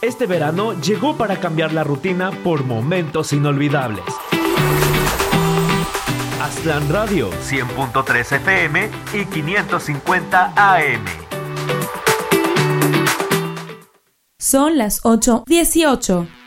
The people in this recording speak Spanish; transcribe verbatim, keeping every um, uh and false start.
Este verano llegó para cambiar la rutina por momentos inolvidables. Aztlán Radio, cien punto tres F M y quinientos cincuenta A M. Son las ocho dieciocho.